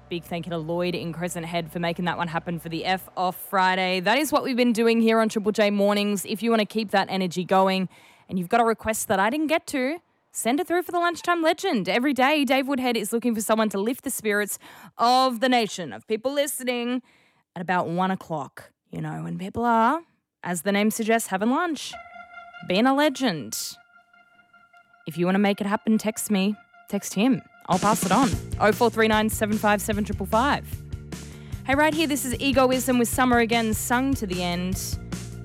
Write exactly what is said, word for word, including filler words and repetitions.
Big thank you to Lloyd in Crescent Head for making that one happen for the F Off Friday. That is what we've been doing here on Triple J Mornings. If you want to keep that energy going and you've got a request that I didn't get to, send it through for the Lunchtime Legend. Every day, Dave Woodhead is looking for someone to lift the spirits of the nation, of people listening at about one o'clock. You know, when people are, as the name suggests, having lunch, being a legend. If you want to make it happen, text me, text him. I'll pass it on. oh four three nine, seven five seven, five five five. Hey, right here, this is Egoism with Summer Again, sung to the end.